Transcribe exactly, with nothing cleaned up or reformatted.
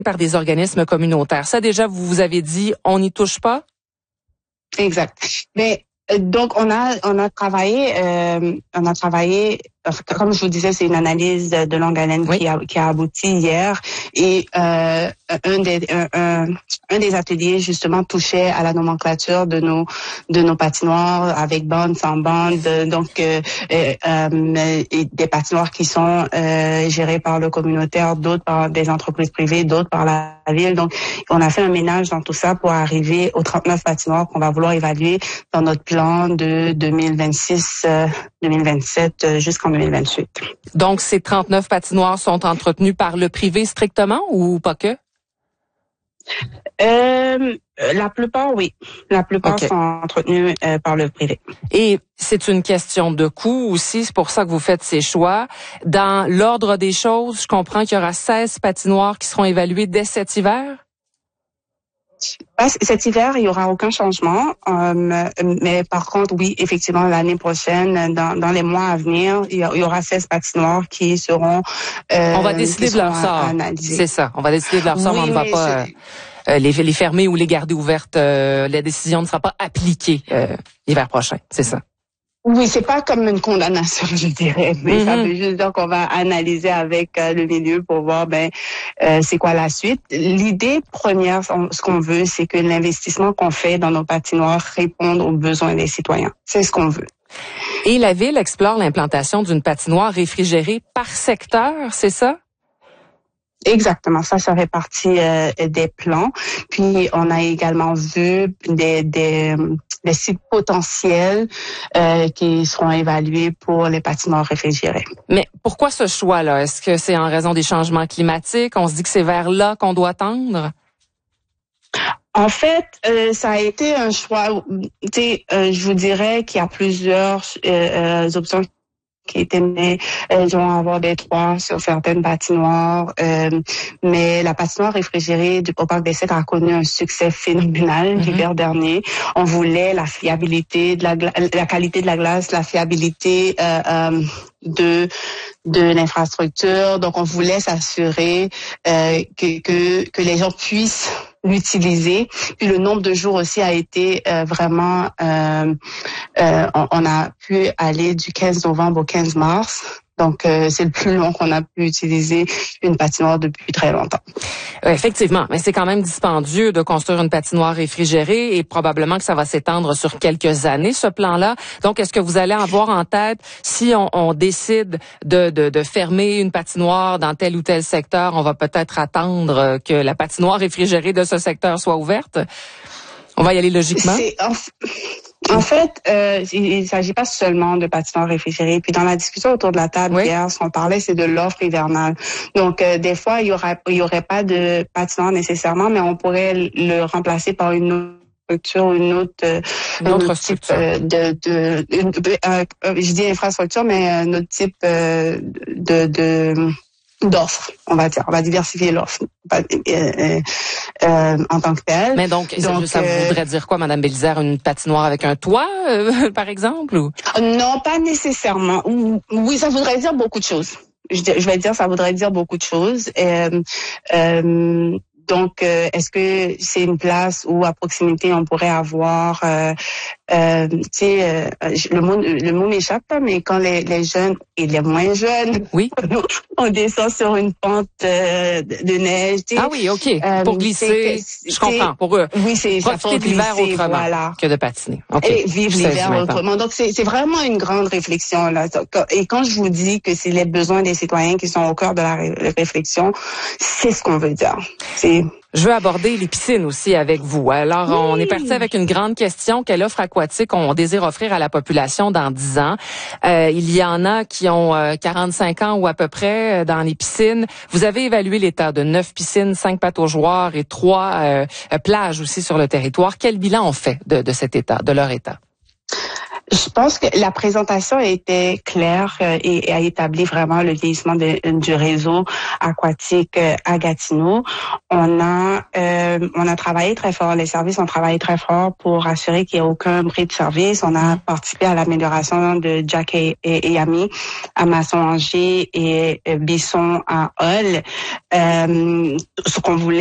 par des organismes communautaires. Ça, déjà, vous vous avez dit, on n'y touche pas? Exact. Mais donc, on a on a travaillé, euh, on a travaillé, comme je vous disais, c'est une analyse de longue haleine oui. qui a qui a abouti hier. Et euh, un des un, un, un des ateliers justement touchait à la nomenclature de nos de nos patinoires avec bande, sans bande, donc euh, euh, et des patinoires qui sont euh, gérées par le communautaire, d'autres par des entreprises privées, d'autres par la ville. Donc, on a fait un ménage dans tout ça pour arriver aux trente-neuf patinoires qu'on va vouloir évaluer dans notre plan de deux mille vingt-six deux mille vingt-sept jusqu'en deux mille vingt-huit. Donc, ces trente-neuf patinoires sont entretenues par le privé strictement ou pas que? Euh, la plupart, oui. La plupart okay. sont entretenues euh, par le privé. Et c'est une question de coût aussi, c'est pour ça que vous faites ces choix. Dans l'ordre des choses, je comprends qu'il y aura seize patinoires qui seront évaluées dès cet hiver? Cet hiver, il y aura aucun changement, euh, mais par contre, oui, effectivement, l'année prochaine, dans, dans les mois à venir, il y aura seize patinoires qui seront euh, On va décider de leur sort. C'est ça, on va décider de leur sort, oui, on ne va pas euh, les, les fermer ou les garder ouvertes. Euh, la décision ne sera pas appliquée euh, l'hiver prochain, c'est ça. Oui, c'est pas comme une condamnation, je dirais, mais mm-hmm. ça veut juste dire qu'on va analyser avec euh, le milieu pour voir ben euh, c'est quoi la suite. L'idée première, ce qu'on veut, c'est que l'investissement qu'on fait dans nos patinoires réponde aux besoins des citoyens. C'est ce qu'on veut. Et la ville explore l'implantation d'une patinoire réfrigérée par secteur, c'est ça? Exactement, ça, ça fait partie euh, des plans. Puis, on a également vu des, des, des sites potentiels euh, qui seront évalués pour les patinoires réfrigérés. Mais pourquoi ce choix-là? Est-ce que c'est en raison des changements climatiques? On se dit que c'est vers là qu'on doit tendre? En fait, euh, ça a été un choix. Tu sais, euh, je vous dirais qu'il y a plusieurs euh, euh, options qui étaient mais elles vont avoir des toits sur certaines patinoires, euh, mais la patinoire réfrigérée du Parc des Sept a connu un succès phénoménal mm-hmm. l'hiver dernier. On voulait la fiabilité de la gla- la qualité de la glace, la fiabilité euh, euh, de de l'infrastructure. Donc on voulait s'assurer euh, que que que les gens puissent l'utiliser. Puis le nombre de jours aussi a été euh, vraiment, euh, euh, on, on a pu aller du quinze novembre au quinze mars. Donc, euh, c'est le plus long qu'on a pu utiliser une patinoire depuis très longtemps. Effectivement, mais c'est quand même dispendieux de construire une patinoire réfrigérée et probablement que ça va s'étendre sur quelques années, ce plan-là. Donc, est-ce que vous allez avoir en tête, si on, on décide de, de, de fermer une patinoire dans tel ou tel secteur, on va peut-être attendre que la patinoire réfrigérée de ce secteur soit ouverte? On va y aller logiquement? C'est, en, en fait, euh, il ne s'agit pas seulement de patinoires réfrigérées. Puis dans la discussion autour de la table oui. hier, ce qu'on parlait, c'est de l'offre hivernale. Donc, euh, des fois, il y aura, il y aurait pas de patinoire nécessairement, mais on pourrait le remplacer par une autre structure, une autre, euh, une autre structure euh, de, de, une, euh, je dis infrastructure, mais un autre type euh, de, de d'offres, on va dire, on va diversifier l'offre euh, euh, euh, en tant que telle. Mais donc, donc ça euh, voudrait dire quoi, Madame Bélizaire, une patinoire avec un toit, euh, par exemple, ou? Non, pas nécessairement. Oui, ça voudrait dire beaucoup de choses. Je, je vais dire, ça voudrait dire beaucoup de choses. Euh, euh, donc, euh, est-ce que c'est une place où à proximité on pourrait avoir, euh, euh, tu sais, euh, le mot le mot m'échappe, mais quand les, les jeunes et les moins jeunes, oui, on descend sur une pente euh, de neige. Ah oui, ok, euh, pour glisser, je comprends, pour eux. Oui, c'est profiter de l'hiver autrement voilà. que de patiner. Okay. Et vivre l'hiver autrement. Donc c'est c'est vraiment une grande réflexion là. Et quand je vous dis que c'est les besoins des citoyens qui sont au cœur de la ré- réflexion, c'est ce qu'on veut dire. C'est Je veux aborder les piscines aussi avec vous. Alors, oui. on est parti avec une grande question. Quelle offre aquatique on désire offrir à la population dans dix ans? Euh, il y en a qui ont euh, quarante-cinq ans ou à peu près euh, dans les piscines. Vous avez évalué l'état de neuf piscines, cinq pataugeoires et trois euh, plages aussi sur le territoire. Quel bilan on fait de, de cet état, de leur état? Je pense que la présentation était claire euh, et, et a établi vraiment le vieillissement de, du réseau aquatique euh, à Gatineau. On a euh, on a travaillé très fort, les services ont travaillé très fort pour assurer qu'il n'y ait aucun bris de service. On a participé à l'amélioration de Jack et, et, et Ami à Masson-Angers et euh, Bisson à Hull. Euh, ce qu'on voulait